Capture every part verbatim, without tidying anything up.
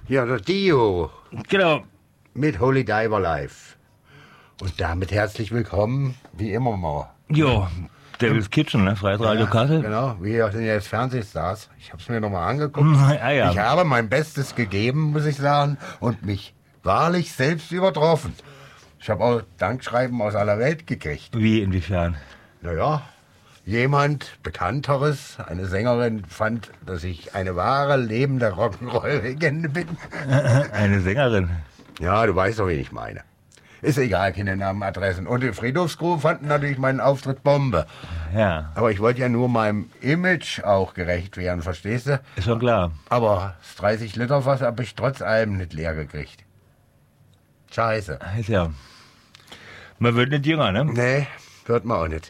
Ja, der Dio Genau. mit Holy Diver Live. Und damit herzlich willkommen, wie immer mal. Jo, Devil's Kitchen, ne? Freiheit-Radio Ja, Kassel. genau, wir sind jetzt Fernsehstars. Ich habe es mir nochmal angeguckt. Ah, ja. Ich habe mein Bestes gegeben, muss ich sagen, und mich wahrlich selbst übertroffen. Ich habe auch Dankschreiben aus aller Welt gekriegt. Wie, inwiefern? Naja, jemand Bekannteres, eine Sängerin, fand, dass ich eine wahre, lebende Rock'n'Roll-Legende bin. Eine Sängerin. Ja, du weißt doch, wen ich meine. Ist egal, keine Namen, Adressen. Und die Friedhofscrew fanden natürlich meinen Auftritt Bombe. Ja, Aber ich wollte ja nur meinem Image auch gerecht werden, verstehst du? ist schon klar. Aber das dreißig Liter Fass habe ich trotz allem nicht leer gekriegt. Scheiße. Ist ja. Man wird nicht jünger, ne? Nee, hört man auch nicht.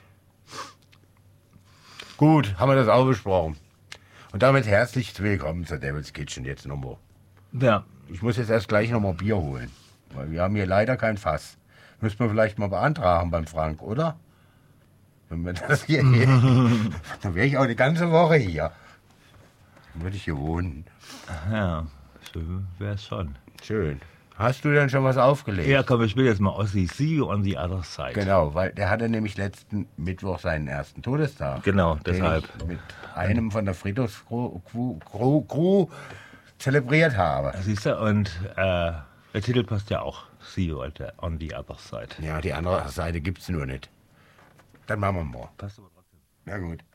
Gut, haben wir das auch besprochen. Und damit herzlich willkommen zur Devil's Kitchen jetzt nochmal. Ja. Ich muss jetzt erst gleich nochmal Bier holen. Weil wir haben hier leider kein Fass. Müssen wir vielleicht mal beantragen beim Frank, oder? Wenn wir das hier... Dann wäre ich auch die ganze Woche hier. Dann würde ich hier wohnen. Ja, so wär's schon. Schön. Hast du denn schon was aufgelegt? Ja, komm, ich spiele jetzt mal Ossi. See you on the other side. Genau, weil der hatte nämlich letzten Mittwoch seinen ersten Todestag. Genau, den deshalb. ich mit einem von der Friedhofscrew Crew, Crew, Crew zelebriert habe. Siehst du, und äh, der Titel passt ja auch. See you on the other side. Ja, die andere Seite gibt's nur nicht. Dann machen wir mal. Passt aber trotzdem. Na gut.